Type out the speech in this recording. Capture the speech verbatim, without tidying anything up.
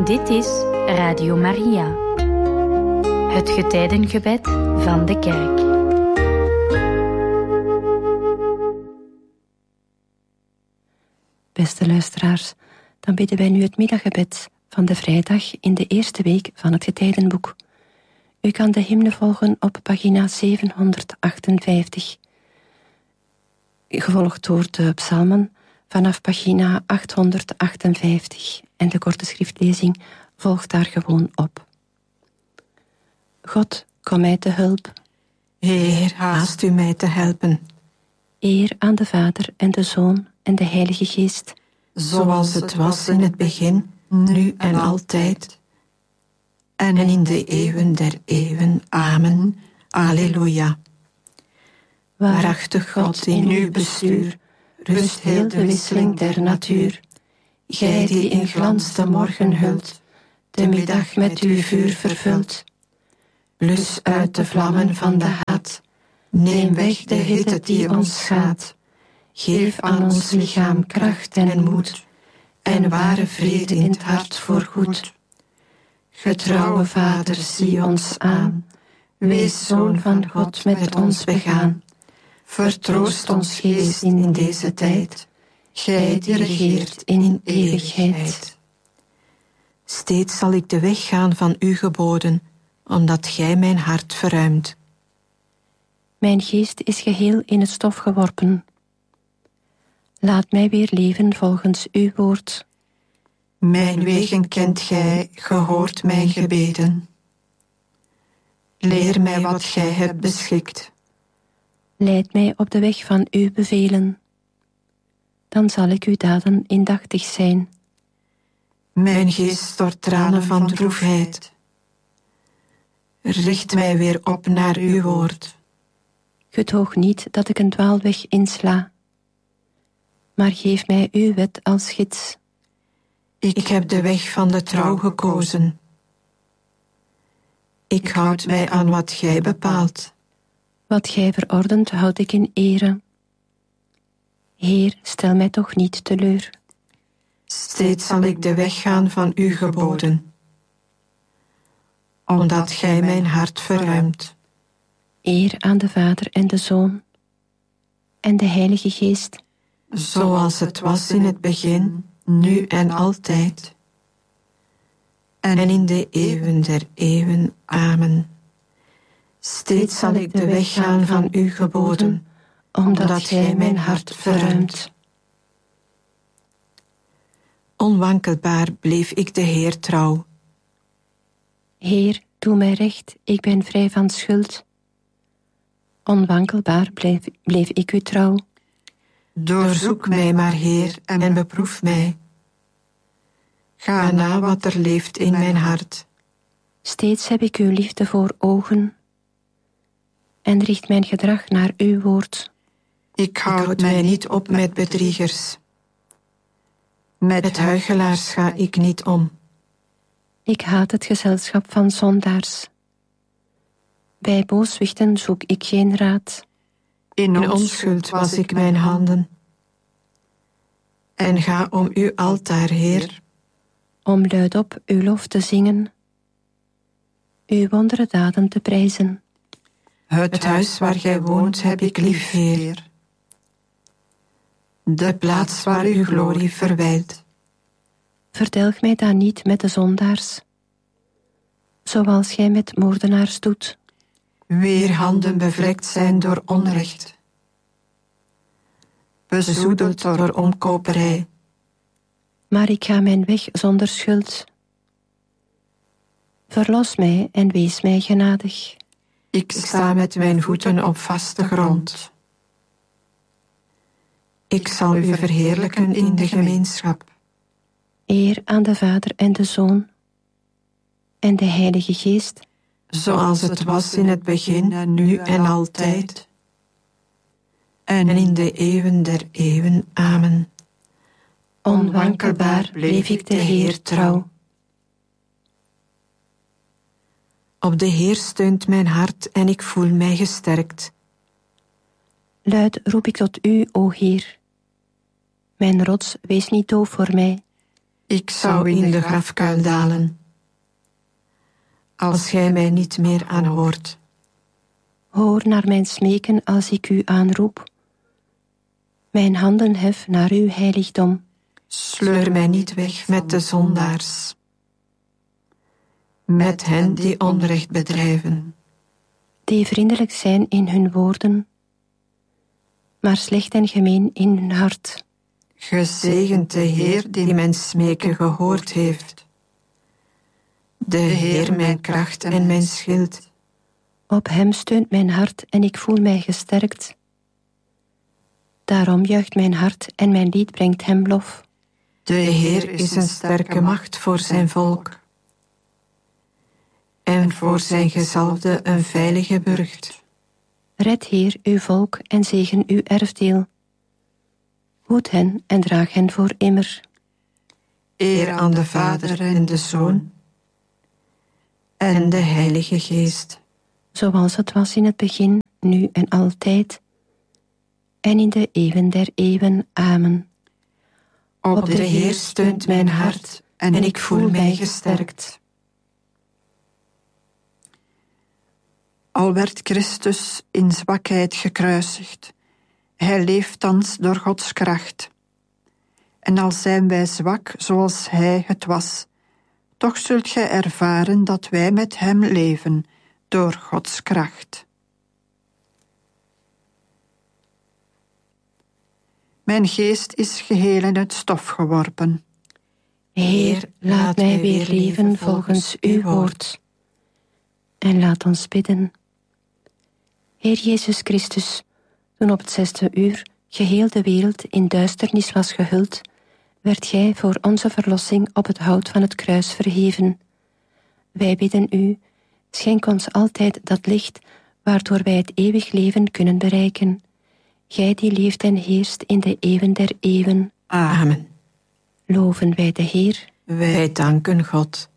Dit is Radio Maria, het getijdengebed van de Kerk. Beste luisteraars, dan bidden wij nu het middaggebed van de vrijdag in de eerste week van het getijdenboek. U kan de hymne volgen op pagina zevenhonderdachtenvijftig, gevolgd door de psalmen vanaf pagina achthonderdachtenvijftig en de korte schriftlezing volgt daar gewoon op. God, kom mij te hulp. Heer, haast u mij te helpen. Eer aan de Vader en de Zoon en de Heilige Geest. Zoals het was in het begin, nu en altijd. En in de eeuwen der eeuwen. Amen. Alleluia. Waarachtig God, in uw bestuur rust heel de wisseling der natuur. Gij die in glans de morgen hult, de middag met uw vuur vervult. Blus uit de vlammen van de haat, neem weg de hitte die ons schaadt. Geef aan ons lichaam kracht en moed, en ware vrede in het hart voorgoed. Getrouwe Vader, zie ons aan, wees Zoon van God met ons begaan. Vertroost ons geest in deze tijd, gij die regeert in eeuwigheid. Steeds zal ik de weg gaan van uw geboden, omdat gij mijn hart verruimt. Mijn geest is geheel in het stof geworpen. Laat mij weer leven volgens uw woord. Mijn wegen kent gij, gehoord mijn gebeden. Leer mij wat gij hebt beschikt. Leid mij op de weg van uw bevelen. Dan zal ik uw daden indachtig zijn. Mijn geest stort tranen van droefheid. Richt mij weer op naar uw woord. Gedoog niet dat ik een dwaalweg insla, maar geef mij uw wet als gids. Ik heb de weg van de trouw gekozen. Ik houd mij aan wat gij bepaalt. Wat gij verordent, houd ik in ere. Heer, stel mij toch niet teleur. Steeds zal ik de weg gaan van uw geboden, omdat gij mijn hart verruimt. Eer aan de Vader en de Zoon en de Heilige Geest. Zoals het was in het begin, nu en altijd. En in de eeuwen der eeuwen. Amen. Steeds zal ik de weg gaan van uw geboden, omdat gij mijn hart verruimt. Onwankelbaar bleef ik de Heer trouw. Heer, doe mij recht, ik ben vrij van schuld. Onwankelbaar bleef, bleef ik u trouw. Doorzoek mij maar, Heer, en beproef mij. Ga na wat er leeft in mijn hart. Steeds heb ik uw liefde voor ogen en richt mijn gedrag naar uw woord. Ik houd mij niet op met bedriegers. Met huichelaars ga ik niet om. Ik haat het gezelschap van zondaars. Bij booswichten zoek ik geen raad. In onschuld was ik mijn handen. En ga om uw altaar, Heer, om luidop uw lof te zingen, uw wondere daden te prijzen. Het huis waar gij woont heb ik lief, Heer. De plaats waar uw glorie verwijlt. Verdelg mij dan niet met de zondaars, zoals gij met moordenaars doet. Wier handen bevlekt zijn door onrecht, bezoedeld door omkoperij. Maar ik ga mijn weg zonder schuld. Verlos mij en wees mij genadig. Ik sta met mijn voeten op vaste grond. Ik zal u verheerlijken in de gemeenschap. Eer aan de Vader en de Zoon en de Heilige Geest. Zoals het was in het begin, nu en altijd. En in de eeuwen der eeuwen. Amen. Onwankelbaar bleef ik de Heer trouw. Op de Heer steunt mijn hart en ik voel mij gesterkt. Luid roep ik tot u, o Heer. Mijn rots, wees niet doof voor mij. Ik zou in de grafkuil dalen, als gij mij niet meer aanhoort. Hoor naar mijn smeken als ik u aanroep. Mijn handen hef naar uw heiligdom. Sleur mij niet weg met de zondaars, met hen die onrecht bedrijven, die vriendelijk zijn in hun woorden, maar slecht en gemeen in hun hart. Gezegend de Heer die mijn smeken gehoord heeft, de Heer mijn kracht en mijn schild. Op hem steunt mijn hart en ik voel mij gesterkt. Daarom juicht mijn hart en mijn lied brengt hem lof. De Heer is een sterke macht voor zijn volk, en voor zijn gezalfde een veilige burcht. Red, Heer, uw volk en zegen uw erfdeel. Hoed hen en draag hen voor immer. Eer aan de Vader en de Zoon en de Heilige Geest. Zoals het was in het begin, nu en altijd, en in de eeuwen der eeuwen. Amen. Op de Heer steunt mijn hart en ik voel mij gesterkt. Al werd Christus in zwakheid gekruisigd, hij leeft thans door Gods kracht. En al zijn wij zwak zoals hij het was, toch zult gij ervaren dat wij met hem leven door Gods kracht. Mijn geest is geheel in het stof geworpen. Heer, laat mij weer leven volgens uw woord. En laat ons bidden. Heer Jezus Christus, toen op het zesde uur geheel de wereld in duisternis was gehuld, werd gij voor onze verlossing op het hout van het kruis verheven. Wij bidden u, schenk ons altijd dat licht waardoor wij het eeuwig leven kunnen bereiken. Gij die leeft en heerst in de eeuwen der eeuwen. Amen. Loven wij de Heer. Wij danken God.